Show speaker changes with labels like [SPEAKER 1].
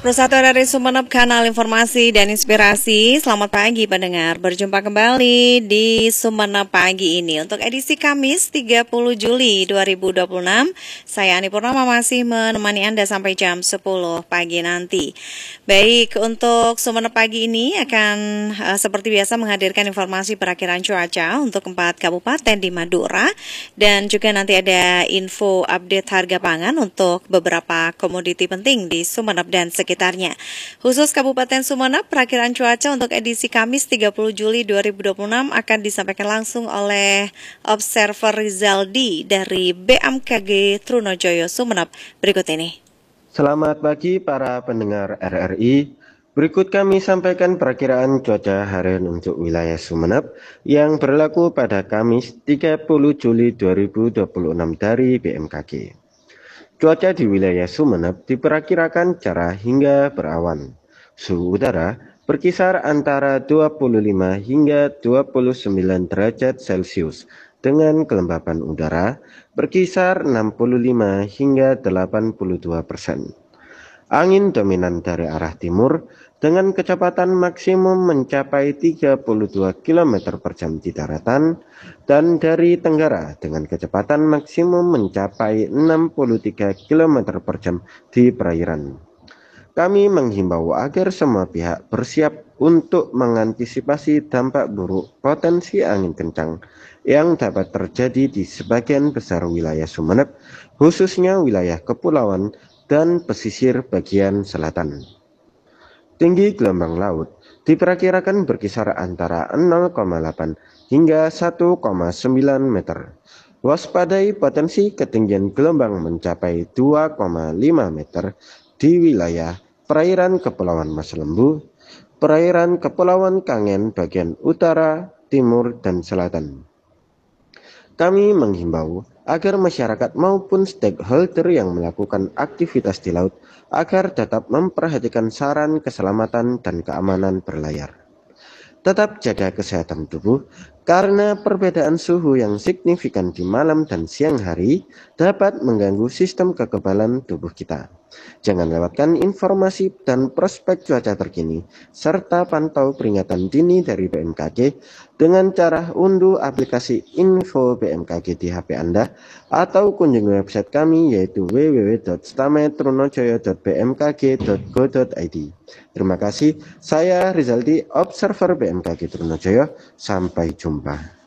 [SPEAKER 1] Persatu dari Sumeneb, kanal informasi dan inspirasi. Selamat pagi pendengar, berjumpa kembali di Sumeneb pagi ini untuk edisi Kamis 30 Juli 2026. Saya Ani Purnama masih menemani Anda sampai jam 10 pagi nanti. Baik, untuk Sumeneb pagi ini akan seperti biasa menghadirkan informasi perakiraan cuaca untuk 4 kabupaten di Madura, dan juga nanti ada info update harga pangan untuk beberapa komoditi penting di Sumeneb dan sekitarnya. Khusus Kabupaten Sumeneb, perakiraan cuaca untuk edisi Kamis 30 Juli 2026 akan disampaikan langsung oleh Observer Rizaldi dari BMKG Trunojoyo Sumeneb. Berikut ini.
[SPEAKER 2] Selamat pagi para pendengar RRI. Berikut kami sampaikan perakiraan cuaca harian untuk wilayah Sumeneb yang berlaku pada Kamis 30 Juli 2026 dari BMKG. Cuaca di wilayah Sumeneb diperkirakan cerah hingga berawan. Suhu udara berkisar antara 25 hingga 29 derajat Celcius dengan kelembapan udara berkisar 65 hingga 82%. Angin dominan dari arah timur dengan kecepatan maksimum mencapai 32 km per jam di daratan dan dari tenggara dengan kecepatan maksimum mencapai 63 km per jam di perairan. Kami menghimbau agar semua pihak bersiap untuk mengantisipasi dampak buruk potensi angin kencang yang dapat terjadi di sebagian besar wilayah Sumeneb, khususnya wilayah kepulauan dan pesisir bagian selatan. Tinggi gelombang laut diperkirakan berkisar antara 0,8 hingga 1,9 meter. Waspadai potensi ketinggian gelombang mencapai 2,5 meter di wilayah perairan Kepulauan Mas Lembu, perairan Kepulauan Kangen bagian utara, timur, dan selatan. Kami menghimbau agar masyarakat maupun stakeholder yang melakukan aktivitas di laut agar tetap memperhatikan saran keselamatan dan keamanan berlayar. Tetap jaga kesehatan tubuh karena perbedaan suhu yang signifikan di malam dan siang hari dapat mengganggu sistem kekebalan tubuh kita. Jangan lewatkan informasi dan prospek cuaca terkini serta pantau peringatan dini dari BMKG dengan cara unduh aplikasi info BMKG di HP Anda atau kunjungi website kami yaitu www.stametrunojoyo.bmkg.go.id. Terima kasih, saya Rizaldi, Observer BMKG Trunojoyo. Sampai jumpa.